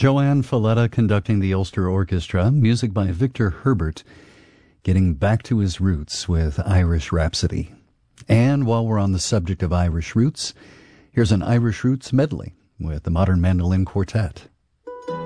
Joanne Falletta conducting the Ulster Orchestra, music by Victor Herbert, getting back to his roots with Irish Rhapsody. And while we're on the subject of Irish roots, here's an Irish roots medley with the Modern Mandolin Quartet.